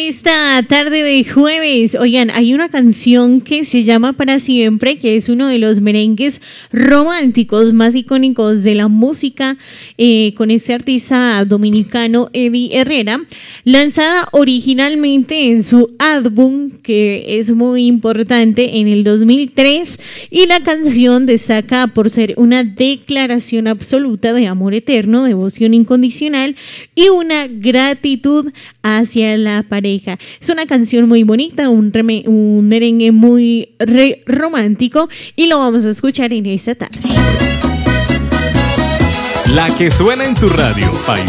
esta tarde de jueves. Oigan, hay una canción que se llama Para Siempre, que es uno de los merengues románticos más icónicos de la música, con este artista dominicano Eddie Herrera, lanzada originalmente en su álbum, que es muy importante, en el 2003, y la canción destaca por ser una declaración absoluta de amor eterno, devoción incondicional y una gratitud hacia la pareja. Es una canción muy bonita, un merengue muy romántico, y lo vamos a escuchar en esta tarde. La que suena en tu radio,